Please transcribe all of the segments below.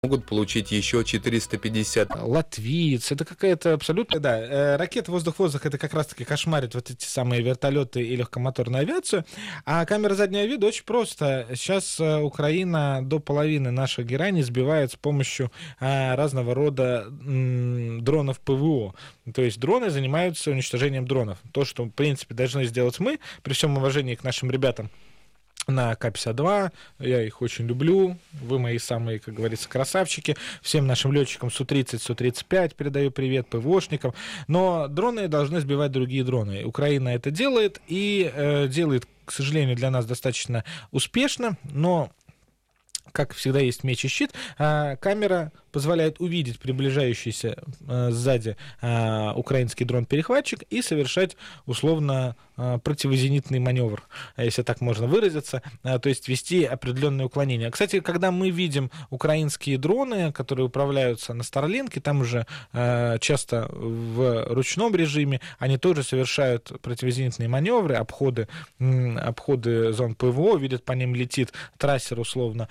могут получить еще 450. Латвиец, это какая-то абсолютно... Да, ракета воздух-воздух — это как раз-таки кошмарит вот эти самые вертолеты и легкомоторную авиацию. А камера заднего вида очень просто. Сейчас Украина до половины наших гераней сбивает с помощью разного рода дронов ПВО. То есть дроны занимаются уничтожением дронов. То, что, в принципе, должны сделать мы, при всем уважении к нашим ребятам на К-52, я их очень люблю, вы мои самые, как говорится, красавчики, всем нашим летчикам Су-30, Су-35 передаю привет, ПВОшникам, но дроны должны сбивать другие дроны. Украина это делает, и делает, к сожалению, для нас достаточно успешно, но, как всегда, есть меч и щит, камера позволяет увидеть приближающийся сзади украинский дрон-перехватчик и совершать условно противозенитный маневр, если так можно выразиться, то есть вести определенные уклонения. Кстати, когда мы видим украинские дроны, которые управляются на Starlink, там уже часто в ручном режиме, они тоже совершают противозенитные маневры, обходы зон ПВО, видят, по ним летит трассер условно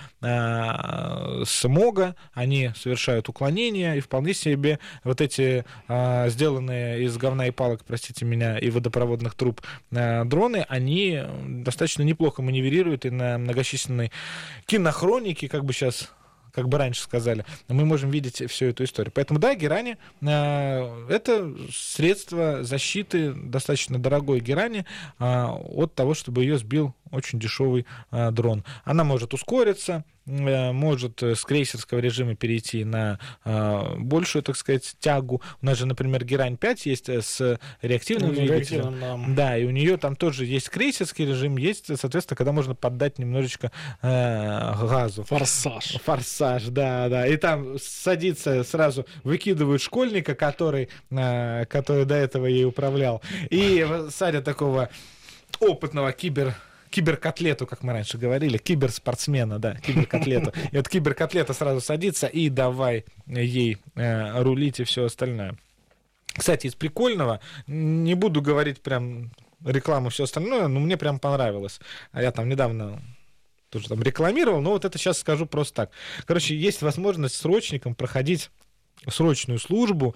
с МОГа, они совершают уклонения, и вполне себе вот эти сделанные из говна и палок, простите меня, и водопроводных труб дроны, они достаточно неплохо маневрируют, и на многочисленной кинохронике, как бы раньше сказали, мы можем видеть всю эту историю. Поэтому, да, герани — это средство защиты, достаточно дорогой герани, от того, чтобы ее сбил очень дешевый дрон. Она может ускориться, может с крейсерского режима перейти на большую, так сказать, тягу. У нас же, например, Герань-5 есть с реактивным двигателем. Да, и у нее там тоже есть крейсерский режим, есть, соответственно, когда можно поддать немножечко газу. Форсаж, да. И там садится сразу, выкидывают школьника, который до этого ей управлял, и садят такого опытного киберкотлету, как мы раньше говорили, киберспортсмена, да, киберкотлету. И вот киберкотлета сразу садится и давай ей рулить и все остальное. Кстати, из прикольного, не буду говорить прям рекламу, все остальное, но мне прям понравилось. А я там недавно тоже там рекламировал, но вот это сейчас скажу просто так. Короче, есть возможность срочникам проходить срочную службу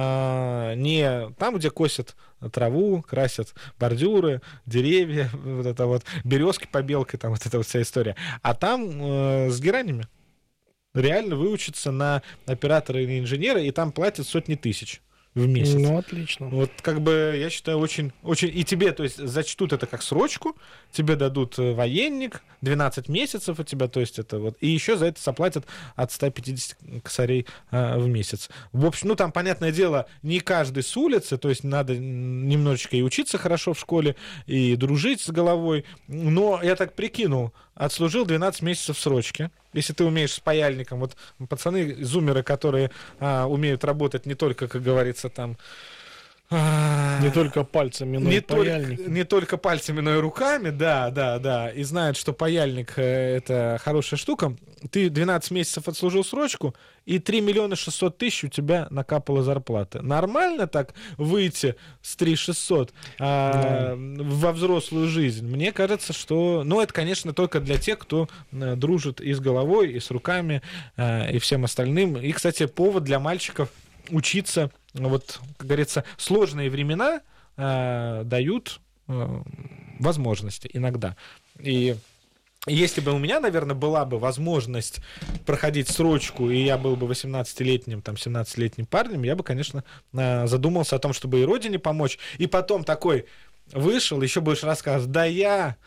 не там, где косят траву, красят бордюры, деревья, вот это вот, березки побелкой, там вот эта вот вся история, а там с геранями. Реально выучиться на оператора и на инженера, и там платят сотни тысяч в месяц. Ну, отлично. Вот как бы, я считаю, очень... И тебе, то есть, зачтут это как срочку, тебе дадут военник, 12 месяцев у тебя, то есть, это вот... И еще за это заплатят от 150 косарей в месяц. В общем, там, понятное дело, не каждый с улицы, то есть, надо немножечко и учиться хорошо в школе, и дружить с головой, но я так прикинул, отслужил 12 месяцев срочки. Если ты умеешь с паяльником, вот пацаны, зумеры, которые умеют работать не только, как говорится, там... Не только пальцами, но и паяльником. Не только пальцами, но и руками, да. И знают, что паяльник — это хорошая штука. Ты 12 месяцев отслужил срочку, и 3 600 000 у тебя накапала зарплата. Нормально так выйти с 3 600 во взрослую жизнь? Мне кажется, что... Ну, это, конечно, только для тех, кто дружит и с головой, и с руками, и всем остальным. И, кстати, повод для мальчиков учиться. Вот, как говорится, сложные времена дают возможности иногда. И если бы у меня, наверное, была бы возможность проходить срочку, и я был бы 18-летним, там, 17-летним парнем, я бы, конечно, задумался о том, чтобы и родине помочь. И потом такой вышел, еще будешь рассказывать: да я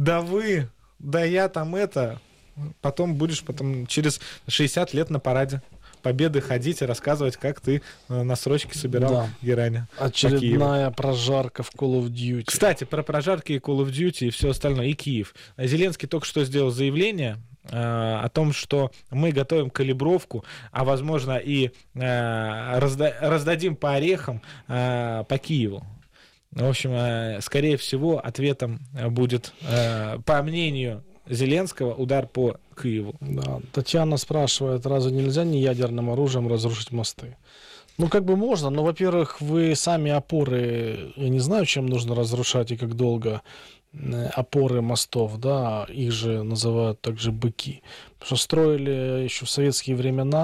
там это... Потом будешь через 60 лет на параде Победы ходить и рассказывать, как ты на срочке собирал герани. Очередная прожарка в Call of Duty. Кстати, про прожарки и Call of Duty и все остальное, и Киев. Зеленский только что сделал заявление о том, что мы готовим калибровку, а возможно и раздадим по орехам по Киеву. В общем, скорее всего, ответом будет, по мнению Зеленского, удар по Киеву. Да. Татьяна спрашивает, разве нельзя не ядерным оружием разрушить мосты? Ну, как бы можно, но, во-первых, вы сами опоры, я не знаю, чем нужно разрушать и как долго опоры мостов, да, их же называют также быки. Потому что строили еще в советские времена